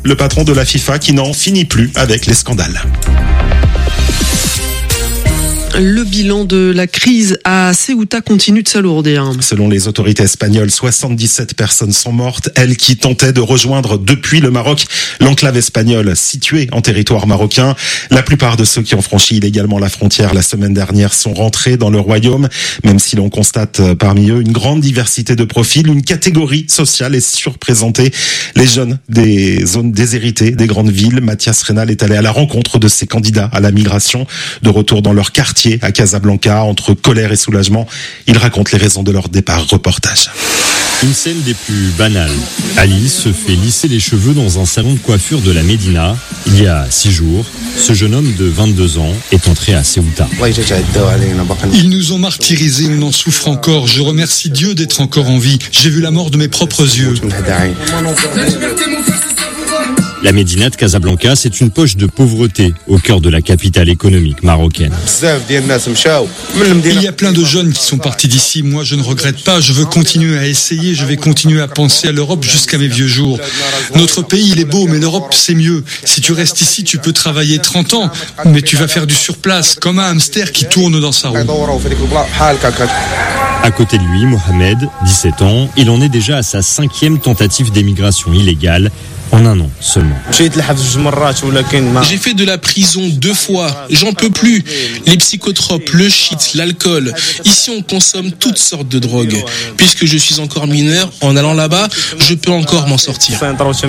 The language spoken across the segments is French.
le patron de la FIFA qui n'en finit plus avec les scandales. Le bilan de la crise à Ceuta continue de s'alourdir. Selon les autorités espagnoles, 77 personnes sont mortes, elles qui tentaient de rejoindre depuis le Maroc l'enclave espagnole située en territoire marocain. La plupart de ceux qui ont franchi illégalement la frontière la semaine dernière sont rentrés dans le royaume, même si l'on constate parmi eux une grande diversité de profils. Une catégorie sociale est surreprésentée, les jeunes des zones déshéritées des grandes villes. Mathias Reynal est allé à la rencontre de ces candidats à la migration, de retour dans leur quartier à Casablanca, entre colère et soulagement. Il raconte les raisons de leur départ. Reportage. Une scène des plus banales. Ali se fait lisser les cheveux dans un salon de coiffure de la Médina. Il y a 6 jours, ce jeune homme de 22 ans est entré à Ceuta. Ils nous ont martyrisés, on en souffre encore. Je remercie Dieu d'être encore en vie. J'ai vu la mort de mes propres yeux. La Médina de Casablanca, c'est une poche de pauvreté au cœur de la capitale économique marocaine. Il y a plein de jeunes qui sont partis d'ici. Moi, je ne regrette pas. Je veux continuer à essayer. Je vais continuer à penser à l'Europe jusqu'à mes vieux jours. Notre pays, il est beau, mais l'Europe, c'est mieux. Si tu restes ici, tu peux travailler 30 ans, mais tu vas faire du surplace, comme un hamster qui tourne dans sa roue. À côté de lui, Mohamed, 17 ans, il en est déjà à sa 5e tentative d'émigration illégale en un an seulement. J'ai fait de la prison 2 fois. J'en peux plus. Les psychotropes, le shit, l'alcool. Ici, on consomme toutes sortes de drogues. Puisque je suis encore mineur, en allant là-bas, je peux encore m'en sortir.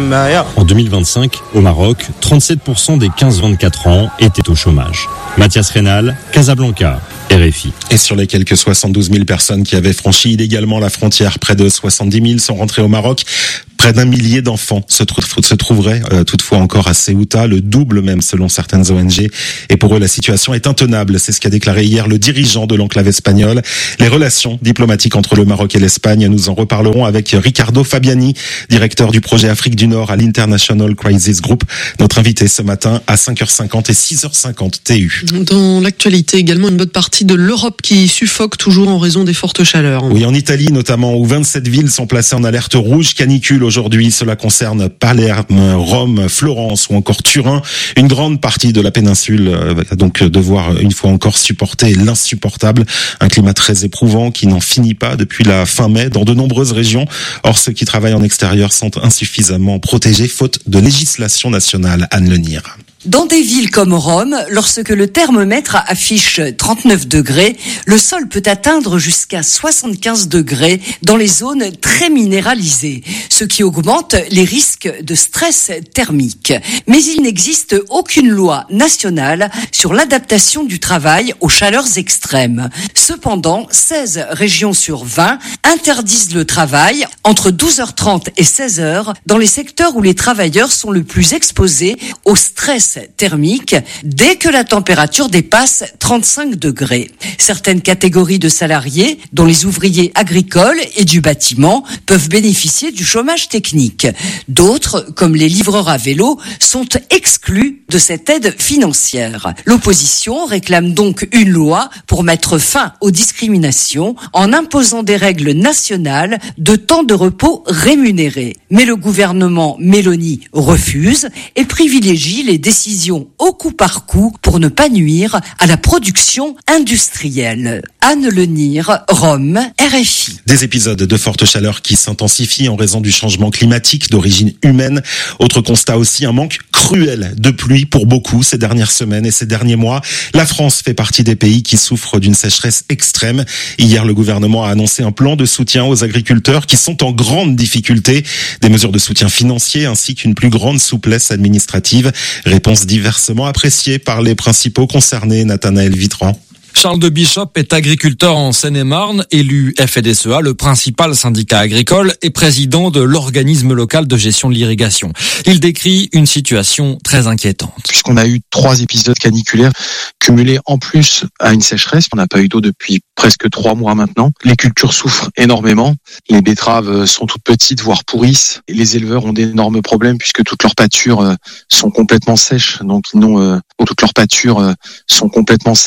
En 2025, au Maroc, 37% des 15-24 ans étaient au chômage. Mathias Reynal, Casablanca, RFI. Et sur les quelques 72 000 personnes qui avaient franchi illégalement la frontière, près de 70 000 sont rentrés au Maroc. Près d'1 millier d'enfants se trouveraient toutefois encore à Ceuta, le double même selon certaines ONG. Et pour eux, la situation est intenable. C'est ce qu'a déclaré hier le dirigeant de l'enclave espagnole. Les relations diplomatiques entre le Maroc et l'Espagne, nous en reparlerons avec Ricardo Fabiani, directeur du projet Afrique du Nord à l'International Crisis Group. Notre invité ce matin à 5h50 et 6h50 TU. Dans l'actualité également, une bonne partie de l'Europe qui suffoque toujours en raison des fortes chaleurs. Oui, en Italie notamment, où 27 villes sont placées en alerte rouge canicule aujourd'hui. Cela concerne Palerme, Rome, Florence ou encore Turin. Une grande partie de la péninsule va donc devoir une fois encore supporter l'insupportable. Un climat très éprouvant qui n'en finit pas depuis la fin mai dans de nombreuses régions. Or, ceux qui travaillent en extérieur sont insuffisamment protégés faute de législation nationale. Anne Lenir. Dans des villes comme Rome, lorsque le thermomètre affiche 39 degrés, le sol peut atteindre jusqu'à 75 degrés dans les zones très minéralisées, ce qui augmente les risques de stress thermique. Mais il n'existe aucune loi nationale sur l'adaptation du travail aux chaleurs extrêmes. Cependant, 16 régions sur 20 interdisent le travail entre 12h30 et 16h dans les secteurs où les travailleurs sont le plus exposés au stress thermique dès que la température dépasse 35 degrés. Certaines catégories de salariés, dont les ouvriers agricoles et du bâtiment, peuvent bénéficier du chômage technique. D'autres, comme les livreurs à vélo, sont exclus de cette aide financière. L'opposition réclame donc une loi pour mettre fin aux discriminations en imposant des règles nationales de temps de repos rémunérés. Mais le gouvernement Meloni refuse et privilégie les décisions au coup par coup pour ne pas nuire à la production industrielle. Anne Lenir, Rome, RFI. Des épisodes de forte chaleur qui s'intensifient en raison du changement climatique d'origine humaine. Autre constat aussi, un manque cruel de pluie pour beaucoup ces dernières semaines et ces derniers mois. La France fait partie des pays qui souffrent d'une sécheresse extrême. Hier, le gouvernement a annoncé un plan de soutien aux agriculteurs qui sont en grande difficulté. Des mesures de soutien financier ainsi qu'une plus grande souplesse administrative. Réponse diversement appréciée par les principaux concernés. Nathanaël Vitran. Charles de Bishop est agriculteur en Seine-et-Marne, élu FDSEA, le principal syndicat agricole, et président de l'organisme local de gestion de l'irrigation. Il décrit une situation très inquiétante. Puisqu'on a eu 3 épisodes caniculaires cumulés en plus à une sécheresse, on n'a pas eu d'eau depuis presque 3 mois maintenant. Les cultures souffrent énormément. Les betteraves sont toutes petites, voire pourrissent. Et les éleveurs ont d'énormes problèmes puisque toutes leurs pâtures sont complètement sèches. Donc toutes leurs pâtures sont complètement sèches.